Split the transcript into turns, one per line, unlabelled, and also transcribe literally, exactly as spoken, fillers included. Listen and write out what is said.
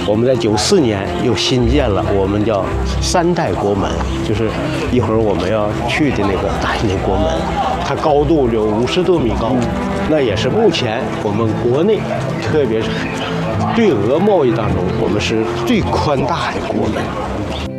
我们在九四年又新建了我们叫三代国门，就是一会儿我们要去的那个大型的国门，它高度有五十多米高，那也是目前我们国内，特别是对俄贸易当中，我们是最宽大的国门。